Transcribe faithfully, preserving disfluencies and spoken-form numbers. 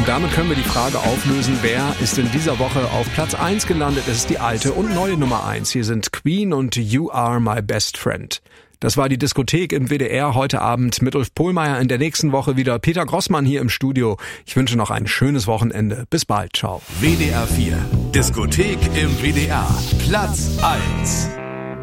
damit können wir die Frage auflösen, wer ist in dieser Woche auf Platz eins gelandet. Es ist die alte und neue Nummer eins. Hier sind Queen und You Are My Best Friend. Das war die Diskothek im W D R heute Abend mit Ulf Pohlmeier. In der nächsten Woche wieder Peter Grossmann hier im Studio. Ich wünsche noch ein schönes Wochenende. Bis bald. Ciao. W D R vier. Diskothek im W D R. Platz eins.